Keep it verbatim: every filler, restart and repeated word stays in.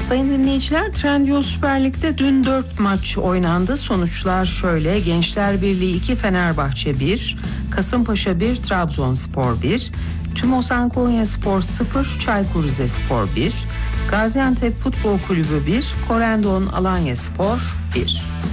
Sayın dinleyiciler, Trendyol Süper Lig'de dün dört maç oynandı. Sonuçlar şöyle: Gençler Birliği iki, Fenerbahçe bir, Kasımpaşa bir, Trabzonspor bir, Tümosan Konyaspor sıfır, Çaykur Rizespor bir, Gaziantep Futbol Kulübü bir, Korendon Alanyaspor bir.